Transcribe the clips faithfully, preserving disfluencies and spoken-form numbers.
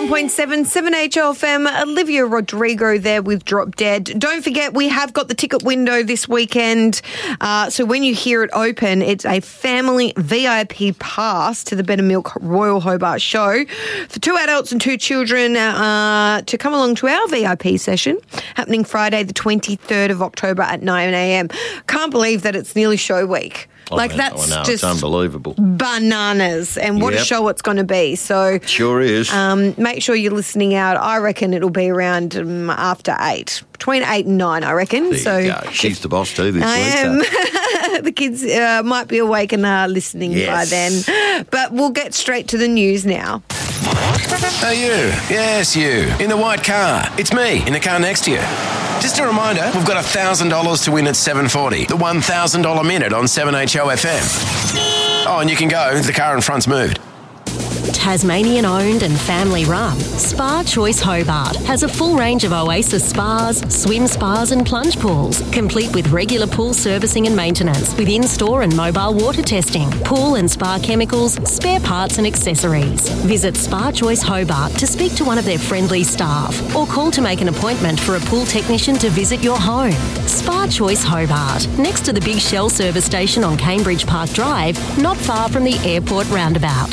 one point seven, seven H O F M. Olivia Rodrigo there with Drop Dead. Don't forget, we have got the ticket window this weekend. Uh, so when you hear it open, it's a family V I P pass to the Better Milk Royal Hobart show for two adults and two children uh, to come along to our V I P session happening Friday, the twenty-third of October at nine a.m. Can't believe that it's nearly show week. Oh, like, man, that's oh, no, just it's unbelievable. Bananas. And what Yep. a show it's going to be. So Sure is. um, make sure you're listening out. I reckon it'll be around um, after eight, between eight and nine, I reckon. There so you go. She's the boss too this I week. am. So. The kids uh, might be awake and uh, listening Yes. by then. But we'll get straight to the news now. Hey you, yes you, in the white car. It's me, in the car next to you. Just a reminder, we've got one thousand dollars to win at seven forty, the one thousand dollars minute on seven H O F M. Oh, and you can go, the car in front's moved. Tasmanian owned and family run, Spa Choice Hobart has a full range of Oasis spas, swim spas and plunge pools, complete with regular pool servicing and maintenance, with in-store and mobile water testing, pool and spa chemicals, spare parts and accessories. Visit Spa Choice Hobart to speak to one of their friendly staff or call to make an appointment for a pool technician to visit your home. Spa Choice Hobart, next to the big Shell service station on Cambridge Park Drive, not far from the airport roundabout.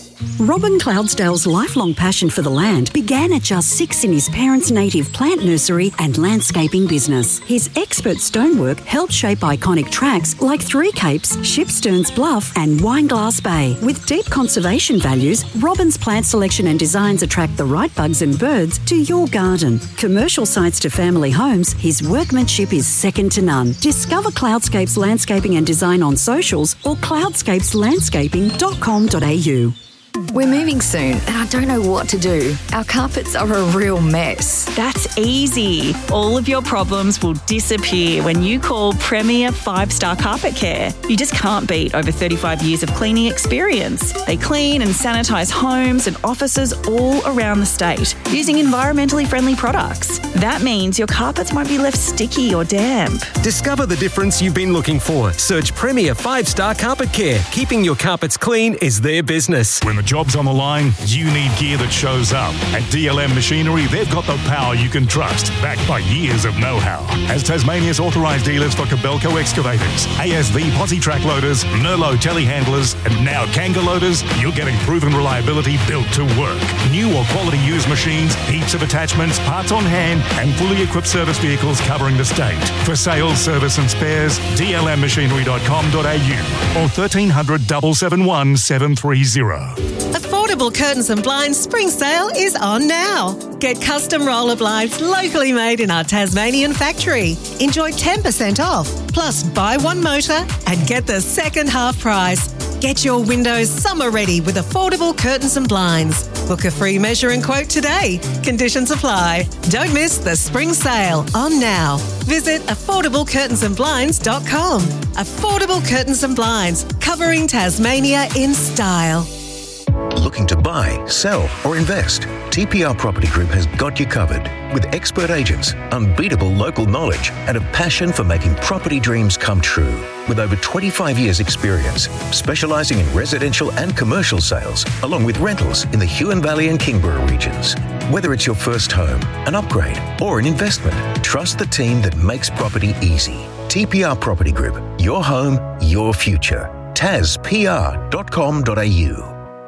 Robin Cloudsdale's lifelong passion for the land began at just six in his parents' native plant nursery and landscaping business. His expert stonework helped shape iconic tracks like Three Capes, Shipsterns Bluff and Wineglass Bay. With deep conservation values, Robin's plant selection and designs attract the right bugs and birds to your garden. Commercial sites to family homes, his workmanship is second to none. Discover Cloudscapes Landscaping and Design on socials or cloudscapes landscaping dot com dot a u. We're moving soon and I don't know what to do. Our carpets are a real mess. That's easy. All of your problems will disappear when you call Premier Five Star Carpet Care. You just can't beat over thirty-five years of cleaning experience. They clean and sanitise homes and offices all around the state using environmentally friendly products. That means your carpets won't be left sticky or damp. Discover the difference you've been looking for. Search Premier Five Star Carpet Care. Keeping your carpets clean is their business. When the job's on the line, you need gear that shows up. At D L M Machinery, they've got the power you can trust, backed by years of know-how. As Tasmania's authorised dealers for Kobelco excavators, A S V posi track loaders, Nerlo telehandlers, and now Kanga loaders, you're getting proven reliability built to work. New or quality used machines, heaps of attachments, parts on hand, and fully equipped service vehicles covering the state. For sales, service and spares, d l m machinery dot com dot a u or thirteen hundred, seven seven one, seven three zero. Affordable Curtains and Blinds spring sale is on now. Get custom roller blinds locally made in our Tasmanian factory. Enjoy ten percent off, plus buy one motor and get the second half price. Get your windows summer ready with Affordable Curtains and Blinds. Book a free measure and quote today. Conditions apply. Don't miss the spring sale on now. Visit affordable curtains and blinds dot com. Affordable Curtains and Blinds, covering Tasmania in style. Looking to buy, sell or invest? T P R Property Group has got you covered. With expert agents, unbeatable local knowledge and a passion for making property dreams come true. With over twenty-five years experience, specialising in residential and commercial sales, along with rentals in the Huon Valley and Kingborough regions. Whether it's your first home, an upgrade or an investment, trust the team that makes property easy. T P R Property Group, your home, your future. tas p r dot com dot a u.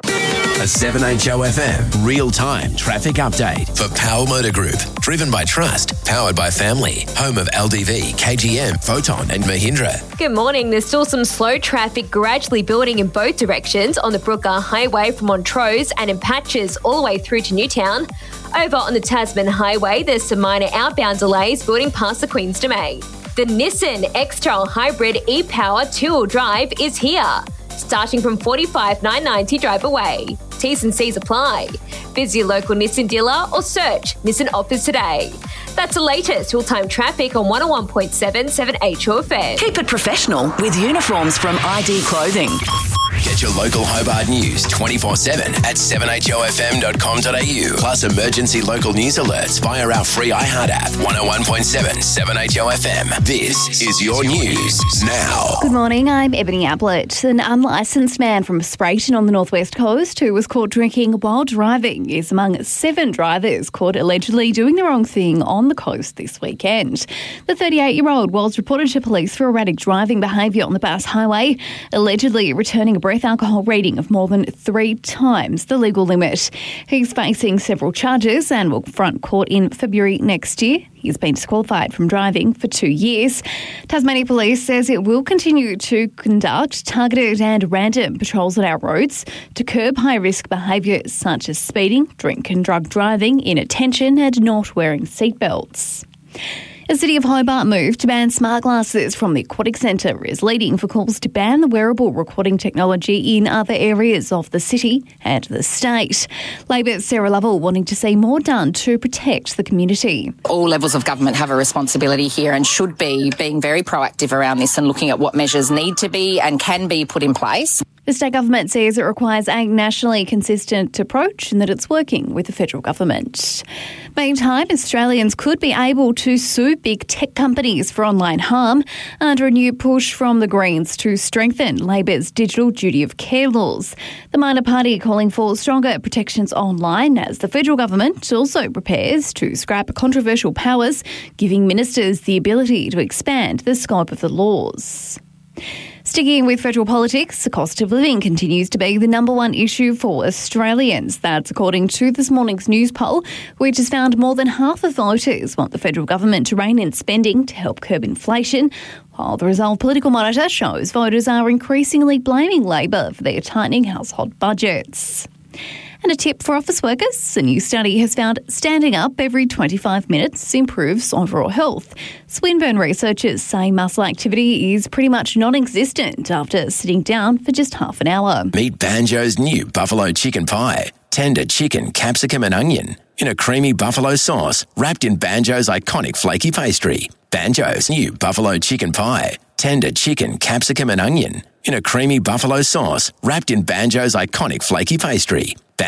A seven H O F M real-time traffic update for Power Motor Group. Driven by trust, powered by family. Home of L D V, K G M, Photon and Mahindra. Good morning. There's still some slow traffic gradually building in both directions on the Brookgar Highway from Montrose and in patches all the way through to Newtown. Over on the Tasman Highway, there's some minor outbound delays building past the Queen's Domain. The Nissan X-Trail Hybrid e-Power two-wheel drive is here, starting from forty-five thousand nine hundred ninety drive away. T's and C's apply. Visit your local Nissan dealer or search Nissan offers today. That's the latest real-time traffic on one oh one point seven, seven H O F M. Keep it professional with uniforms from I D Clothing. Get your local Hobart news twenty-four seven at seven h o f m dot com dot a u. Plus emergency local news alerts via our free iHeart app. one oh one point seven, seven H O F M. This is your news now. Good morning, I'm Ebony Ablett. An unlicensed man from Sprayton on the northwest coast who was caught drinking while driving is among seven drivers caught allegedly doing the wrong thing on the coast this weekend. The thirty-eight-year-old was reported to police for erratic driving behaviour on the Bass Highway, allegedly returning a breath alcohol reading of more than three times the legal limit. He's facing several charges and will front court in February next year. He's been disqualified from driving for two years. Tasmania Police says it will continue to conduct targeted and random patrols on our roads to curb high-risk behaviour such as speeding, drink and drug driving, inattention and not wearing seatbelts. The City of Hobart move to ban smart glasses from the Aquatic Centre is leading for calls to ban the wearable recording technology in other areas of the city and the state. Labor's Sarah Lovell wanting to see more done to protect the community. All levels of government have a responsibility here and should be being very proactive around this and looking at what measures need to be and can be put in place. The state government says it requires a nationally consistent approach and that it's working with the federal government. Meantime, Australians could be able to sue big tech companies for online harm under a new push from the Greens to strengthen Labor's digital duty of care laws. The minor party calling for stronger protections online as the federal government also prepares to scrap controversial powers, giving ministers the ability to expand the scope of the laws. Sticking with federal politics, the cost of living continues to be the number one issue for Australians. That's according to this morning's news poll, which has found more than half of voters want the federal government to rein in spending to help curb inflation, while the Resolve Political Monitor shows voters are increasingly blaming Labor for their tightening household budgets. And a tip for office workers. A new study has found standing up every twenty-five minutes improves overall health. Swinburne researchers say muscle activity is pretty much non-existent after sitting down for just half an hour. Meet Banjo's new buffalo chicken pie. Tender chicken, capsicum and onion in a creamy buffalo sauce wrapped in Banjo's iconic flaky pastry. Banjo's new buffalo chicken pie. Tender chicken, capsicum and onion in a creamy buffalo sauce wrapped in Banjo's iconic flaky pastry.